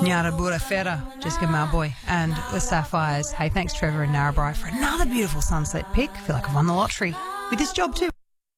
Nyara Burafera, Jessica Malboy, and the Sapphires. Hey, thanks Trevor and Narrabri for another beautiful sunset pick. I feel like I've won the lottery with this job too.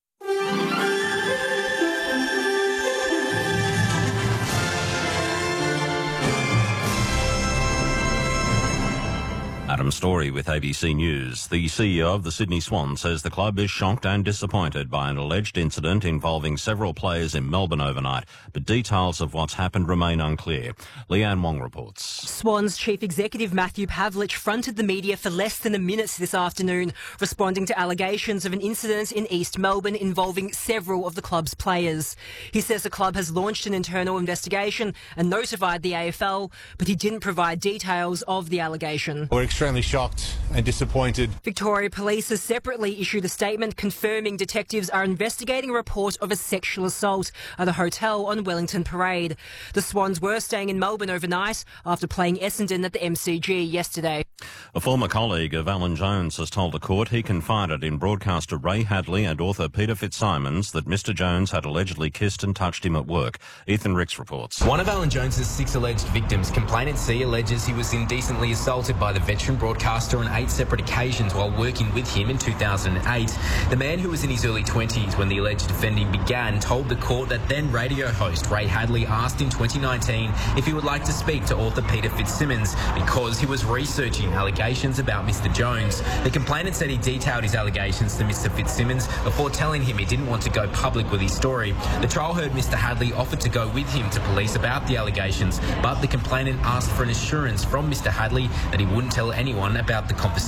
Adam Story with ABC News. The CEO of the Sydney Swans says the club is shocked and disappointed by an alleged incident involving several players in Melbourne overnight, but details of what's happened remain unclear. Leanne Wong reports. Swans Chief Executive Matthew Pavlich fronted the media for less than a minute this afternoon, responding to allegations of an incident in East Melbourne involving several of the club's players. He says the club has launched an internal investigation and notified the AFL, but he didn't provide details of the allegation. We're extremely shocked and disappointed. Victoria Police has separately issued a statement confirming detectives are investigating a report of a sexual assault at a hotel on Wellington Parade. The Swans were staying in Melbourne overnight after playing Essendon at the MCG yesterday. A former colleague of Alan Jones has told the court he confided in broadcaster Ray Hadley and author Peter Fitzsimons that Mr Jones had allegedly kissed and touched him at work. Ethan Ricks reports. One of Alan Jones's 6 alleged victims, complainant C, alleges he was indecently assaulted by the veteran broadcaster on 8 separate occasions while working with him in 2008. The man, who was in his early 20s when the alleged offending began, told the court that then radio host Ray Hadley asked in 2019 if he would like to speak to author Peter Fitzsimons because he was researching allegations about Mr Jones. The complainant said he detailed his allegations to Mr Fitzsimons before telling him he didn't want to go public with his story. The trial heard Mr Hadley offered to go with him to police about the allegations, but the complainant asked for an assurance from Mr Hadley that he wouldn't tell anyone about the conversation.